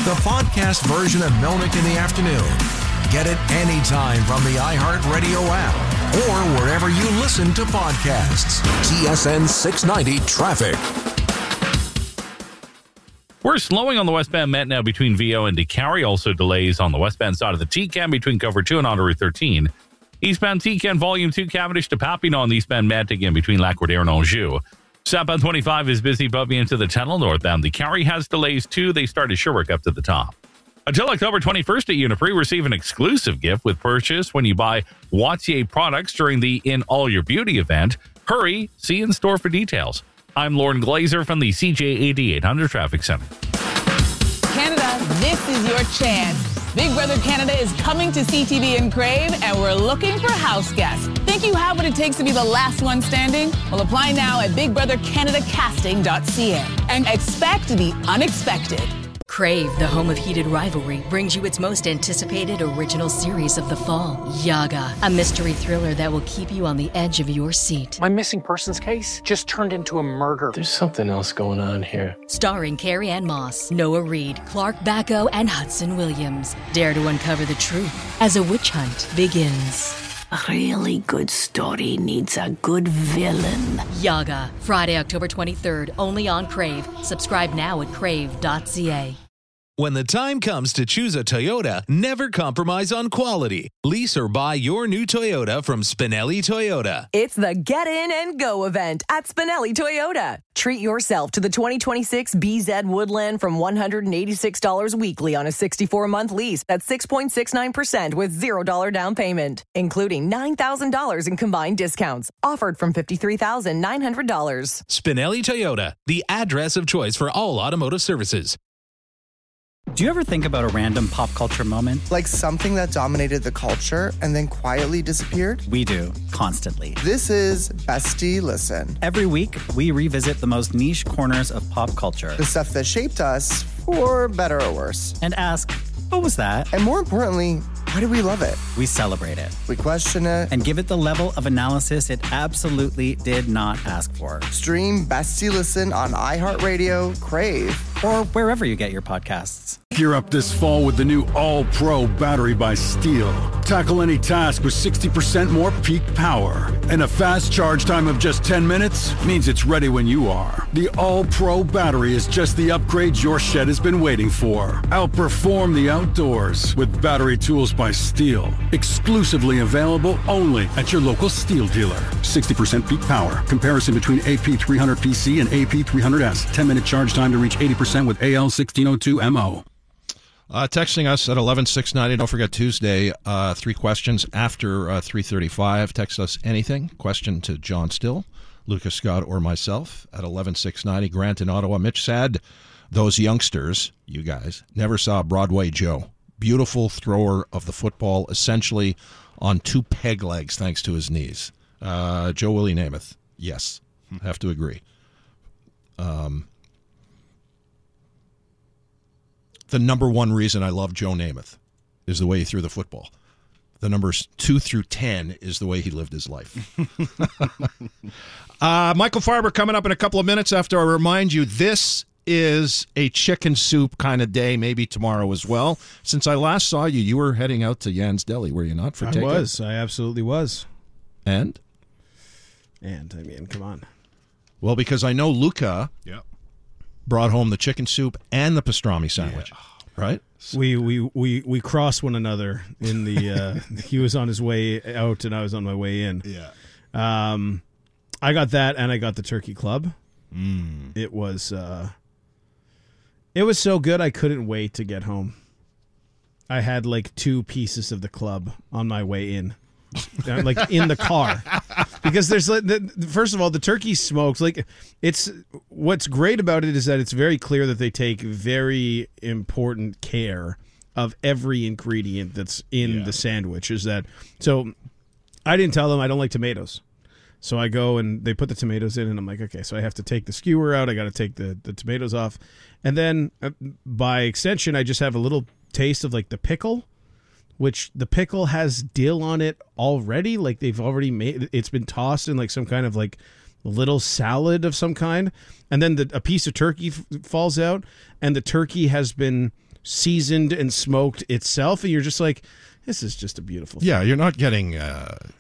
the podcast version of Melnick in the Afternoon. Get it anytime from the iHeartRadio app or wherever you listen to podcasts. TSN 690 Traffic. We're slowing on the westbound Met now between VO and DeKalb. Also delays on the westbound side of the TCAM between Cover 2 and on Route 13. Eastbound TCAM Volume 2 Cavendish to Papineau on the eastbound Met again between Lac-Roudère and Anjou. Southbound 25 is busy bumping into the tunnel. Northbound DeKalb has delays too. They started Sherbrooke up to the top. Until October 21st at Uniprix, receive an exclusive gift with purchase when you buy Wattier products during the In All Your Beauty event. Hurry, see in store for details. I'm Lauren Glazer from the CJ 8800 Traffic Center. Canada, this is your chance. Big Brother Canada is coming to CTV in Crave, and we're looking for house guests. Think you have what it takes to be the last one standing? Well, apply now at bigbrothercanadacasting.ca and expect the unexpected. Crave, the home of heated rivalry, brings you its most anticipated original series of the fall, Yaga, a mystery thriller that will keep you on the edge of your seat. My missing persons case just turned into a murder. There's something else going on here. Starring Carrie Ann Moss, Noah Reid, Clark Bacco, and Hudson Williams. Dare to uncover the truth as a witch hunt begins. A really good story needs a good villain. Yaga, Friday, October 23rd, only on Crave. Subscribe now at crave.ca. When the time comes to choose a Toyota, never compromise on quality. Lease or buy your new Toyota from Spinelli Toyota. It's the Get In and Go event at Spinelli Toyota. Treat yourself to the 2026 BZ Woodland from $186 weekly on a 64-month lease. That's 6.69% with $0 down payment, including $9,000 in combined discounts. Offered from $53,900. Spinelli Toyota, the address of choice for all automotive services. Do you ever think about a random pop culture moment? Like something that dominated the culture and then quietly disappeared? We do, constantly. This is Bestie Listen. Every week, we revisit the most niche corners of pop culture. The stuff that shaped us, for better or worse. And ask, what was that? And more importantly, why do we love it? We celebrate it. We question it. And give it the level of analysis it absolutely did not ask for. Stream Bestie Listen on iHeartRadio, Crave, or wherever you get your podcasts. Gear up this fall with the new All-Pro battery by Steel. Tackle any task with 60% more peak power. And a fast charge time of just 10 minutes means it's ready when you are. The All-Pro battery is just the upgrade your shed has been waiting for. Outperform the outdoors with battery tools by Steel. Exclusively available only at your local Steel dealer. 60% peak power. Comparison between AP300PC and AP300S. 10-minute charge time to reach 80% with AL1602MO. Texting us at 11690. Don't forget Tuesday, 3 questions after 3:35. Text us anything. Question to John Still, Lucas Scott, or myself at 11690. Grant in Ottawa. Mitch said those youngsters, you guys, never saw Broadway Joe. Beautiful thrower of the football, essentially on 2 peg legs thanks to his knees. Joe Willie Namath. Yes, have to agree. The number one reason I love Joe Namath is the way he threw the football. The numbers 2 through 10 is the way he lived his life. Michael Farber coming up in a couple of minutes after I remind you this is a chicken soup kind of day, maybe tomorrow as well. Since I last saw you, you were heading out to Jan's Deli, were you not? For takeout? I absolutely was. And, I mean, come on. Well, because I know Luca brought home the chicken soup and the pastrami sandwich, right? We crossed one another in the. He was on his way out, and I was on my way in. Yeah. I got that, and I got the turkey club. It was so good. I couldn't wait to get home. I had like 2 pieces of the club on my way in. Like in the car, because there's first of all, the turkey smokes, like, it's what's great about it is that it's very clear that they take very important care of every ingredient that's in the sandwich. Is that so? I didn't tell them I don't like tomatoes, so I go and they put the tomatoes in, and I'm like, okay, so I have to take the skewer out. I got to take the tomatoes off, and then by extension, I just have a little taste of like the pickle. Which the pickle has dill on it already, like they've already made. It's been tossed in like some kind of like little salad of some kind, and then a piece of turkey falls out, and the turkey has been seasoned and smoked itself, and you're just like, this is just a beautiful thing. Yeah, you're not getting